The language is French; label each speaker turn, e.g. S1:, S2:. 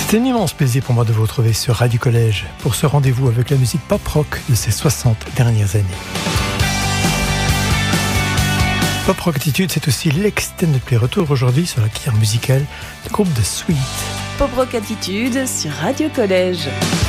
S1: C'est un immense plaisir pour moi de vous retrouver sur Radio Collège pour ce rendez-vous avec la musique pop-rock de ces 60 dernières années. Pop-rock Attitude, c'est aussi l'Extended Play. Retour aujourd'hui sur la carrière musicale du groupe The Sweet.
S2: Pop-rock Attitude sur Radio Collège.